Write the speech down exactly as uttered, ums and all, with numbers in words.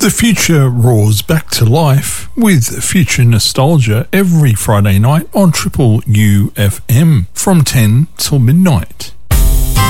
The future roars back to life with Future Nostalgia every Friday night on Triple U F M from ten till midnight.